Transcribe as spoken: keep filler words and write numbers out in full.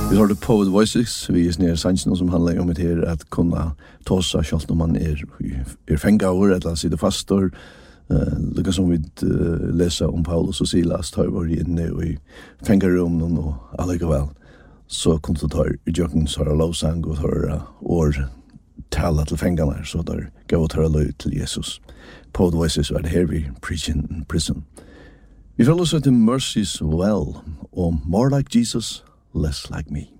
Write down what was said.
Vi har det Poet Voices, vi er nere sannsyn som handler om det her at kunne ta seg selv når man er, er fengaver eller sitter fastor. Uh, Lika som vi uh, leser om Paulus og Silas tar vi inne i fengarummen og allikevel. Så kunne du ta i djøkken så har lovsang og tar år tala til fengarna så der gav og tar løy til Jesus. Poet Voices var det her vi preaching in prison. Vi følger oss til Mercy's Well og More Like Jesus, Less Like Me.